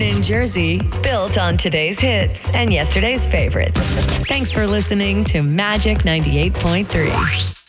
in Jersey, built on today's hits and yesterday's favorites. Thanks for listening to Magic 98.3.